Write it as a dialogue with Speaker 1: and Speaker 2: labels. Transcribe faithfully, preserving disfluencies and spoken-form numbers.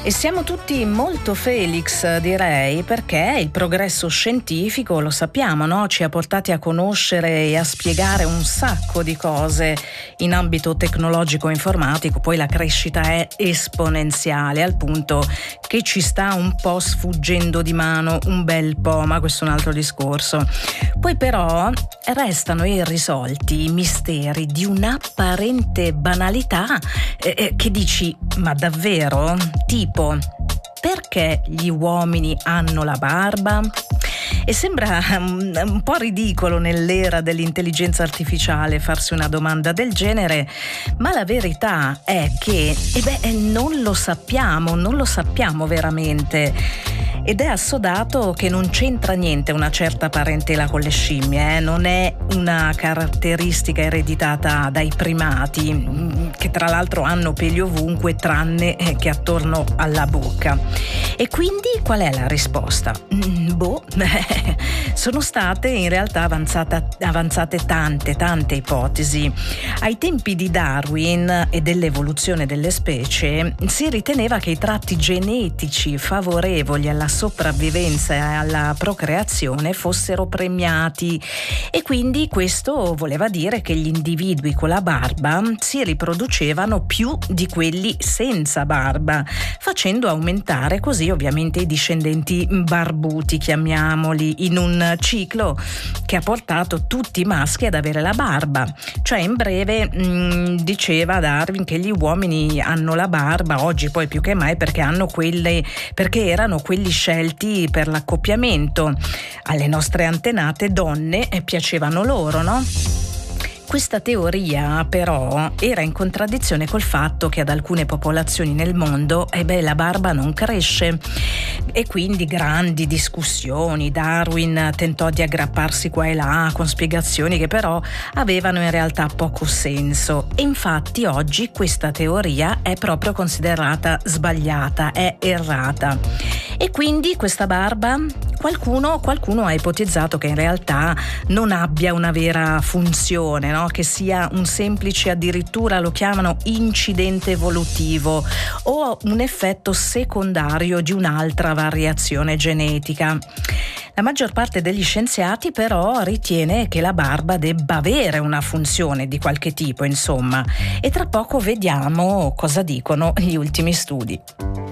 Speaker 1: E siamo tutti molto Felix, direi, perché il progresso scientifico, lo sappiamo, no? Ci ha portati a conoscere e a spiegare un sacco di cose in ambito tecnologico e informatico. Poi la crescita è esponenziale, al punto che ci sta un po' sfuggendo di mano un bel po', ma questo è un altro discorso. Poi però restano irrisolti i misteri di un'apparente banalità eh, che dici, ma davvero? Tipo, perché gli uomini hanno la barba? E sembra um, un po' ridicolo nell'era dell'intelligenza artificiale farsi una domanda del genere, ma la verità è che eh beh, non lo sappiamo, non lo sappiamo veramente. Ed è assodato che non c'entra niente una certa parentela con le scimmie, eh? Non è una caratteristica ereditata dai primati, che tra l'altro hanno peli ovunque tranne che attorno alla bocca. E quindi qual è la risposta? Mm, boh, sono state in realtà avanzate, avanzate tante, tante ipotesi. Ai tempi di Darwin e dell'evoluzione delle specie si riteneva che i tratti genetici favorevoli alla sopravvivenza e alla procreazione fossero premiati, e quindi questo voleva dire che gli individui con la barba si riproducevano più di quelli senza barba, facendo aumentare così ovviamente i discendenti barbuti, chiamiamoli, in un ciclo che ha portato tutti i maschi ad avere la barba. Cioè, in breve, mh, diceva Darwin che gli uomini hanno la barba oggi poi più che mai perché hanno quelle perché erano quelli scelti per l'accoppiamento. Alle nostre antenate donne piacevano loro, no? Questa teoria però era in contraddizione col fatto che ad alcune popolazioni nel mondo eh beh, la barba non cresce, e quindi grandi discussioni. Darwin tentò di aggrapparsi qua e là con spiegazioni che però avevano in realtà poco senso, e infatti oggi questa teoria è proprio considerata sbagliata, è errata. E quindi questa barba, qualcuno, qualcuno ha ipotizzato che in realtà non abbia una vera funzione, no? Che sia un semplice, addirittura lo chiamano incidente evolutivo, o un effetto secondario di un'altra variazione genetica. La maggior parte degli scienziati però ritiene che la barba debba avere una funzione di qualche tipo, insomma, e tra poco vediamo cosa dicono gli ultimi studi.